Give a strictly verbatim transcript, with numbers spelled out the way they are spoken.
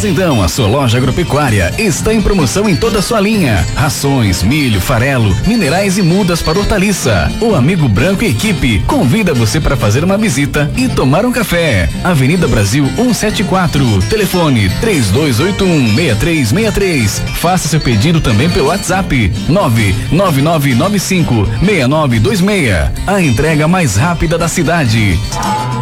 Fazendão, a sua loja agropecuária, está em promoção em toda a sua linha. Rações, milho, farelo, minerais e mudas para hortaliça. O Amigo Branco e equipe convida você para fazer uma visita e tomar um café. Avenida Brasil cento e setenta e quatro. Telefone três dois oito um, seis três seis três. Faça seu pedido também pelo WhatsApp nove nove nove nove cinco seis nove dois seis. A entrega mais rápida da cidade.